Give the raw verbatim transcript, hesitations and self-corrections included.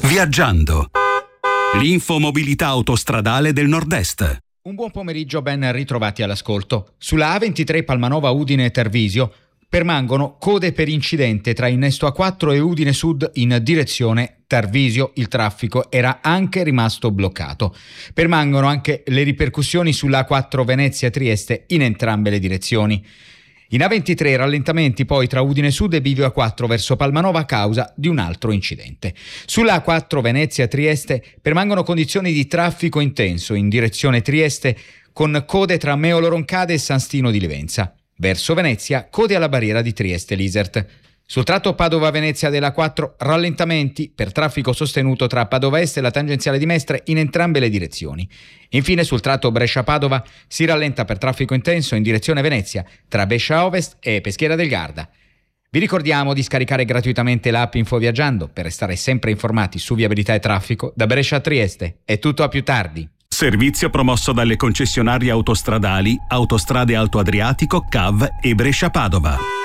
Viaggiando. L'infomobilità autostradale del Nord-Est. Un buon pomeriggio, ben ritrovati all'ascolto. Sulla A ventitré Palmanova Udine Tervisio permangono code per incidente tra Innesto A quattro e Udine Sud in direzione Tarvisio. Il traffico era anche rimasto bloccato. Permangono anche le ripercussioni sulla A quattro Venezia Trieste in entrambe le direzioni. In A ventitré rallentamenti poi tra Udine Sud e Bivio A quattro verso Palmanova a causa di un altro incidente. Sulla A quattro Venezia Trieste permangono condizioni di traffico intenso in direzione Trieste con code tra Meolo Roncade e San Stino di Livenza. Verso Venezia, code alla barriera di Trieste-Lisert. Sul tratto Padova-Venezia della A quattro, rallentamenti per traffico sostenuto tra Padova Est e la tangenziale di Mestre in entrambe le direzioni. Infine sul tratto Brescia-Padova si rallenta per traffico intenso in direzione Venezia tra Bescia Ovest e Peschiera del Garda. Vi ricordiamo di scaricare gratuitamente l'app InfoViaggiando per restare sempre informati su viabilità e traffico da Brescia a Trieste. È tutto, a più tardi. Servizio promosso dalle concessionarie autostradali Autostrade Alto Adriatico, C A V e Brescia Padova.